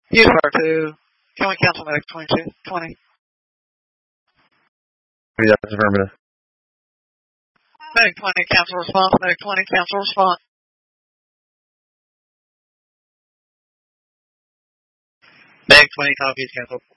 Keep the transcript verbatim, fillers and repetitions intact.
U S R two. Can we cancel medic twenty-two? twenty. Yeah, that's affirmative. Medic twenty, cancel response. Medic twenty, cancel response. Medic twenty, copies, cancel.